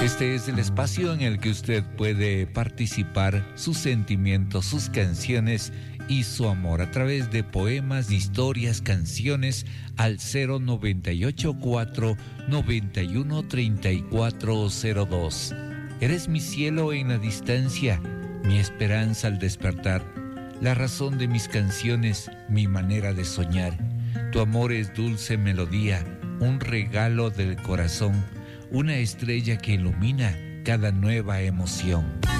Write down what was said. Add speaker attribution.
Speaker 1: Este es el espacio en el que usted puede participar sus sentimientos, sus canciones y su amor a través de poemas, historias, canciones al 098-491-3402. Eres mi cielo en la distancia, mi esperanza al despertar, la razón de mis canciones, mi manera de soñar. Tu amor es dulce melodía, un regalo del corazón, una estrella que ilumina cada nueva emoción.